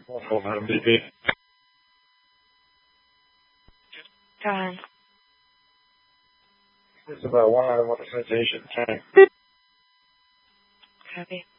Hold on, BB. Time. It's about 1 sensation. Time. Copy.